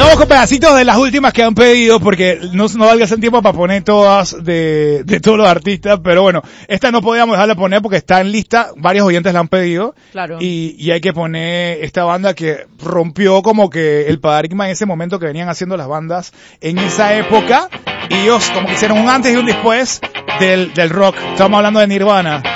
vamos con pedacitos de las últimas que han pedido, porque no valga el tiempo para poner todas de todos los artistas, pero bueno, esta no podíamos dejarla poner porque está en lista, varios oyentes la han pedido. Claro. Y hay que poner esta banda que rompió como que el paradigma en ese momento que venían haciendo las bandas en esa época, y ellos como que hicieron un antes y un después del rock. Estamos hablando de Nirvana.